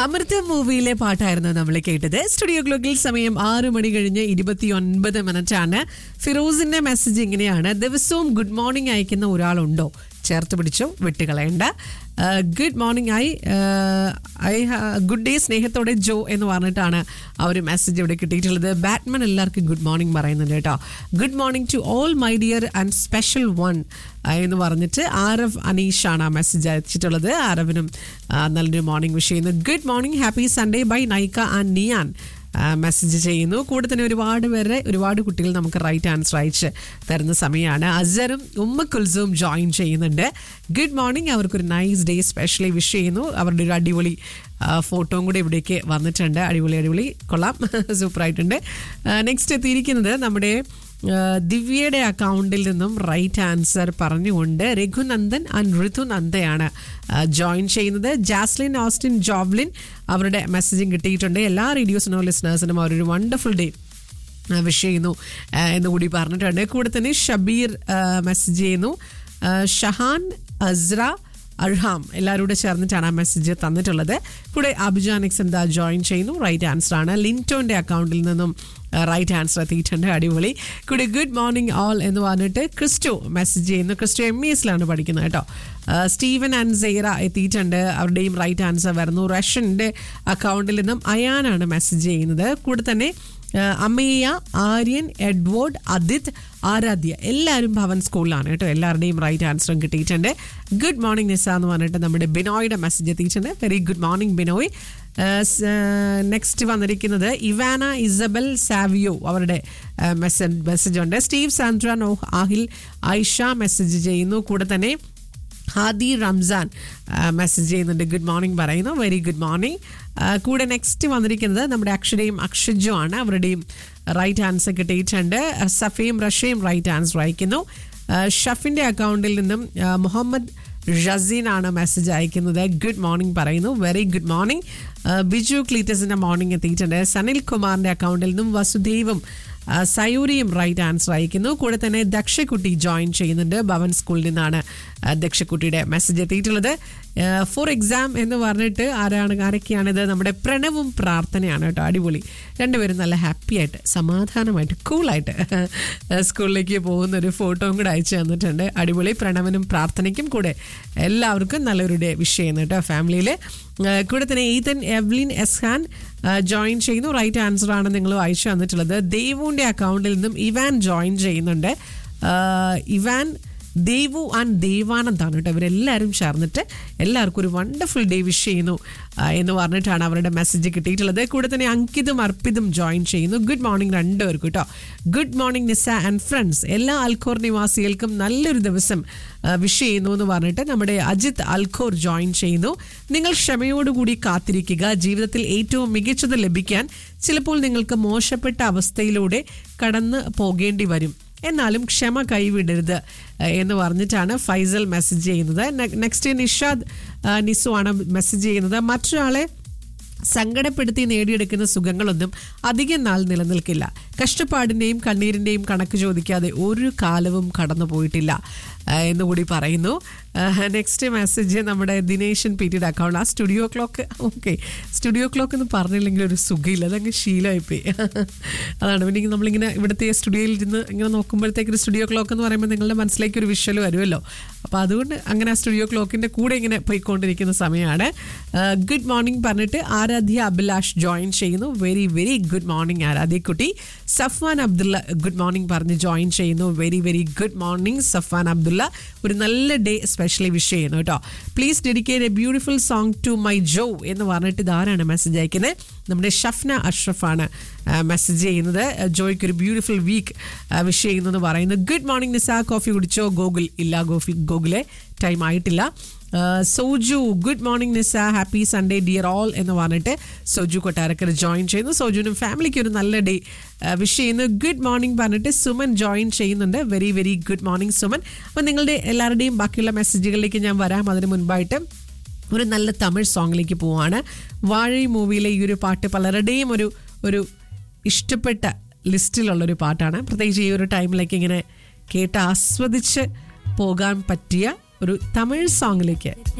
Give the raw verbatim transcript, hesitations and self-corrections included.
അമൃത മൂവിയിലെ പാട്ടായിരുന്നു നമ്മൾ കേട്ടത്. സ്റ്റുഡിയോ ക്ലോക്കിൽ സമയം ആറ് മണി കഴിഞ്ഞ് ഇരുപത്തി ഒൻപത് മിനിറ്റ് ആണ്. ഫിറോസിന്റെ മെസ്സേജ് ഇങ്ങനെയാണ്: ദിവസവും ഗുഡ് മോർണിംഗ് അയക്കുന്ന ഒരാളുണ്ടോ? ചേർത്ത് പിടിച്ചോ, വിട്ടുകളയണ്ട. ഗുഡ് മോർണിംഗ് ആയി ഐ ഗുഡ് ഡേ സ്നേഹത്തോടെ ജോ എന്ന് പറഞ്ഞിട്ടാണ് ആ ഒരു മെസ്സേജ് ഇവിടെ കിട്ടിയിട്ടുള്ളത്. ബാറ്റ്മാൻ എല്ലാവർക്കും ഗുഡ് മോർണിംഗ് പറയുന്നുണ്ട് കേട്ടോ. Good morning to all my dear and special one എന്ന് പറഞ്ഞിട്ട് ആരവ് അനീഷാണ് ആ മെസ്സേജ് അയച്ചിട്ടുള്ളത്. ആരവിനും നല്ലൊരു മോർണിംഗ് വിഷ് ചെയ്യുന്നു. Good morning, happy Sunday by Nykaa and നിയാൻ message ചെയ്യുന്നു. കൂടെ തന്നെ ഒരുപാട് പേരെ ഒരുപാട് കുട്ടികൾ നമുക്ക് റൈറ്റ് ആൻസർ അയച്ച് തരുന്ന സമയമാണ്. അസറും ഉമ്മ കുൽസും ജോയിൻ ചെയ്യുന്നുണ്ട്. ഗുഡ് മോർണിംഗ്, അവർക്കൊരു നൈസ് ഡേ സ്പെഷ്യലി വിഷ് ചെയ്യുന്നു. അവരുടെ ഒരു അടിപൊളി ഫോട്ടോയും കൂടെ ഇവിടേക്ക് വന്നിട്ടുണ്ട്. അടിപൊളി അടിപൊളി കൊള്ളാം, സൂപ്പറായിട്ടുണ്ട്. നെക്സ്റ്റ് എത്തിയിരിക്കുന്നത് നമ്മുടെ ദിവ്യയുടെ അക്കൗണ്ടിൽ നിന്നും റൈറ്റ് ആൻസർ പറഞ്ഞുകൊണ്ട് രഘുനന്ദൻ ആൻഡ് ഋതുനന്ദയാണ് ജോയിൻ ചെയ്യുന്നത്. ജാസ്ലിൻ ഓസ്റ്റിൻ ജോബ്ലിൻ അവരുടെ മെസ്സേജും കിട്ടിയിട്ടുണ്ട്. എല്ലാ റേഡിയോ സ്നോ ലിസണേഴ്സിനും അവരൊരു വണ്ടർഫുൾ ഡേ വിഷ് ചെയ്യുന്നു എന്നുകൂടി പറഞ്ഞിട്ടുണ്ട്. കൂടെ തന്നെ ഷബീർ മെസ്സേജ് ചെയ്യുന്നു. ഷഹാൻ, അസ്ര, അർഹാം എല്ലാവരോടും ചേർന്നിട്ടാണ് ആ മെസ്സേജ് തന്നിട്ടുള്ളത്. കൂടെ അഭിജാനിക്സ് എന്താ ജോയിൻ ചെയ്യുന്നു, റൈറ്റ് ആൻസർ ആണ്. ലിൻറ്റോൻ്റെ അക്കൗണ്ടിൽ നിന്നും റൈറ്റ് ആൻസർ എത്തിയിട്ടുണ്ട്. അടിപൊളി. കൂടെ ഗുഡ് മോർണിംഗ് ഓൾ എന്ന് പറഞ്ഞിട്ട് ക്രിസ്റ്റോ മെസ്സേജ് ചെയ്യുന്നു. ക്രിസ്റ്റോ എം ഇ എസിലാണ് പഠിക്കുന്നത് കേട്ടോ. സ്റ്റീവൻ ആൻഡ് സെയ്റ എത്തിയിട്ടുണ്ട്. അവരുടെയും റൈറ്റ് ആൻസർ വരുന്നു. റഷ്യൻ്റെ അക്കൗണ്ടിൽ നിന്നും അയാനാണ് മെസ്സേജ് ചെയ്യുന്നത്. കൂടെ തന്നെ അമേയ, ആര്യൻ, എഡ്വേർഡ്, അദിത്, ആരാധ്യ എല്ലാവരും ഭവൻ സ്കൂളിലാണ് കേട്ടോ. എല്ലാവരുടെയും റൈറ്റ് ആൻസറും കിട്ടിയിട്ടുണ്ട്. ഗുഡ് മോർണിംഗ് നിസ എന്ന് പറഞ്ഞിട്ട് നമ്മുടെ ബിനോയുടെ മെസ്സേജ് എത്തിയിട്ടുണ്ട്. Very good morning Binoy. Next വന്നിരിക്കുന്നത് ഇവാന ഇസബൽ സാവിയോ അവരുടെ മെസ്സേജ് മെസ്സേജ് ഉണ്ട്. Steve Sandra no Aahil Aisha message ചെയ്യുന്നു. കൂടെ തന്നെ ഹാദി റംസാൻ മെസ്സേജ് ചെയ്യുന്നുണ്ട്. ഗുഡ് മോർണിംഗ് പറയുന്നു. Very good morning. കൂടെ നെക്സ്റ്റ് വന്നിരിക്കുന്നത് നമ്മുടെ അക്ഷരയും അക്ഷജോ ആണ്. അവരുടെയും റൈറ്റ് ആൻസർ കിട്ടിയിട്ടുണ്ട്. സഫയും റഷയും റൈറ്റ് ആൻസർ അയക്കുന്നു. ഷഫിൻ്റെ അക്കൗണ്ടിൽ നിന്നും മുഹമ്മദ് റസീൻ ആണ് മെസ്സേജ് അയക്കുന്നത്. ഗുഡ് മോർണിംഗ് പറയുന്നു. Very good morning. Biju ക്ലീറ്റസിൻ്റെ morning എത്തിയിട്ടുണ്ട്. സനിൽ കുമാറിൻ്റെ അക്കൗണ്ടിൽ നിന്നും വസുദേവും സയൂരിയും റൈറ്റ് ആൻസർ അയക്കുന്നു. കൂടെ തന്നെ ദക്ഷക്കുട്ടി ജോയിൻ ചെയ്യുന്നുണ്ട്. ഭവൻ സ്കൂളിൽ നിന്നാണ് ദക്ഷക്കുട്ടിയുടെ മെസ്സേജ് എത്തിയിട്ടുള്ളത്. ഫോർ എക്സാം എന്ന് പറഞ്ഞിട്ട് ആരാണ് ആരൊക്കെയാണിത്? നമ്മുടെ പ്രണവും പ്രാർത്ഥനയാണ് കേട്ടോ. അടിപൊളി. രണ്ടുപേരും നല്ല ഹാപ്പി ആയിട്ട് സമാധാനമായിട്ട് കൂളായിട്ട് സ്കൂളിലേക്ക് പോകുന്ന ഒരു ഫോട്ടോയും കൂടെ അയച്ചു തന്നിട്ടുണ്ട്. അടിപൊളി. പ്രണവനും പ്രാർത്ഥനയ്ക്കും കൂടെ എല്ലാവർക്കും നല്ലൊരു ഡേ വിഷ് ചെയ്യുന്നു കേട്ടോ ഫാമിലിയിൽ. കൂടെ തന്നെ ഈതൻ എവ്ലിൻ എസ്ഹാൻ ജോയിൻ ചെയ്യുന്നു. റൈറ്റ് ആൻസർ ആണ് നിങ്ങൾ അയച്ചു തന്നിട്ടുള്ളത്. ദേവുവിൻ്റെ അക്കൗണ്ടിൽ നിന്നും ഇവാൻ ജോയിൻ ചെയ്യുന്നുണ്ട്. ഇവാൻ, ദേവു ആൻഡ് ദേവാനന്ദാണ് കേട്ടോ. ഇവരെല്ലാവരും ചേർന്നിട്ട് എല്ലാവർക്കും ഒരു വണ്ടർഫുൾ ഡേ വിഷ് ചെയ്യുന്നു എന്ന് പറഞ്ഞിട്ടാണ് അവരുടെ മെസ്സേജ് കിട്ടിയിട്ടുള്ളത്. കൂടെ തന്നെ അങ്കിതും അർപ്പിതും ജോയിൻ ചെയ്യുന്നു. ഗുഡ് മോർണിംഗ് രണ്ടുപേർക്കും കേട്ടോ. Good morning Nisa and friends. എല്ലാ അൽഖോർ നിവാസികൾക്കും നല്ലൊരു ദിവസം വിഷ് ചെയ്യുന്നു എന്ന് പറഞ്ഞിട്ട് നമ്മുടെ അജിത് അൽഖോർ ജോയിൻ ചെയ്യുന്നു. നിങ്ങൾ ക്ഷമയോടുകൂടി കാത്തിരിക്കുക. ജീവിതത്തിൽ ഏറ്റവും മികച്ചത് ലഭിക്കാൻ ചിലപ്പോൾ നിങ്ങൾക്ക് മോശപ്പെട്ട അവസ്ഥയിലൂടെ കടന്നു പോകേണ്ടി വരും. എന്നാലും ക്ഷമ കൈവിടരുത് എന്ന് പറഞ്ഞിട്ടാണ് ഫൈസൽ മെസ്സേജ് ചെയ്യുന്നത്. നെക്സ്റ്റ് നിഷാദ് നിസു ആണ് മെസ്സേജ് ചെയ്യുന്നത്. മറ്റൊരാളെ സങ്കടപ്പെടുത്തി നേടിയെടുക്കുന്ന സുഖങ്ങളൊന്നും അധികം നാൾ നിലനിൽക്കില്ല. കഷ്ടപ്പാടിൻ്റെയും കണ്ണീരിൻ്റെയും കണക്ക് ചോദിക്കാതെ ഒരു കാലവും കടന്നു പോയിട്ടില്ല എന്നുകൂടി പറയുന്നു. നെക്സ്റ്റ് മെസ്സേജ് നമ്മുടെ ദിനേശൻ പി ടിയുടെ അക്കൗണ്ട്. ആ studio clock, okay studio clock എന്ന് പറഞ്ഞില്ലെങ്കിൽ ഒരു സുഖമില്ല, അതങ്ങ് ശീലമായിപ്പോയി. അതാണ് പിന്നെ നമ്മളിങ്ങനെ ഇവിടുത്തെ സ്റ്റുഡിയോയിൽ ഇരുന്ന് ഇങ്ങനെ നോക്കുമ്പോഴത്തേക്ക് ഒരു സ്റ്റുഡിയോ ക്ലോക്ക് എന്ന് പറയുമ്പോൾ നിങ്ങളുടെ മനസ്സിലേക്ക് ഒരു വിഷ്വൽ വരുമല്ലോ. അപ്പോൾ അതുകൊണ്ട് അങ്ങനെ ആ സ്റ്റുഡിയോ ക്ലോക്കിൻ്റെ കൂടെ ഇങ്ങനെ പോയിക്കൊണ്ടിരിക്കുന്ന സമയമാണ്. ഗുഡ് മോർണിംഗ് പറഞ്ഞിട്ട് ആരാധ്യ അഭിലാഷ് ജോയിൻ ചെയ്യുന്നു. Very very good morning ആരാധ്യക്കുട്ടി. Safwan Abdulla good morning പറഞ്ഞ് ജോയിൻ ചെയ്യുന്നു. Very very good morning Safwan Abdulla. ഒരു നല്ല ഡേ സ്പെഷ്യലി വിഷ് ചെയ്യുന്നു കേട്ടോ. Please dedicate A beautiful song to my ജോ എന്ന് പറഞ്ഞിട്ട് ഇതാരാണ് മെസ്സേജ് അയക്കുന്നത്? നമ്മുടെ ഷഫ്ന അഷ്റഫാണ് മെസ്സേജ് ചെയ്യുന്നത്. ജോയ്ക്ക് ഒരു ബ്യൂട്ടിഫുൾ വീക്ക് വിഷ് ചെയ്യുന്നു എന്ന് പറയുന്നു. ഗുഡ് മോർണിംഗ് നിസ, കോഫി കുടിച്ചോ? ഗോകുൽ ഇല്ല, ഗോഫി ഗോകുലെ ടൈം ആയിട്ടില്ല. സോജു ഗുഡ് മോർണിംഗ് നിസ, ഹാപ്പി സൺഡേ ഡിയർ ഓൾ എന്ന് പറഞ്ഞിട്ട് സോജു കൊട്ടാരക്കര ജോയിൻ ചെയ്യുന്നു. സോജുവിനും ഫാമിലിക്ക് ഒരു നല്ല ഡേ വിഷ് ചെയ്യുന്നു. ഗുഡ് മോർണിംഗ് പറഞ്ഞിട്ട് സുമൻ ജോയിൻ ചെയ്യുന്നുണ്ട്. Very very good morning Suman. അപ്പോൾ നിങ്ങളുടെ എല്ലാവരുടെയും ബാക്കിയുള്ള മെസ്സേജുകളിലേക്ക് ഞാൻ വരാം. അതിന് മുൻപായിട്ട് ഒരു നല്ല തമിഴ് സോങ്ങിലേക്ക് പോവാണ്. വാഴை മൂവിയിലെ ഈ ഒരു പാട്ട് പലരുടെയും ഒരു ഒരു ഇഷ്ടപ്പെട്ട ലിസ്റ്റിലുള്ളൊരു പാട്ടാണ്. പ്രത്യേകിച്ച് ഈ ഒരു ടൈമിലേക്ക് ഇങ്ങനെ കേട്ട് ആസ്വദിച്ച് പോകാൻ പറ്റിയ ഒരു തമിഴ് സോങ്ങിലേക്ക്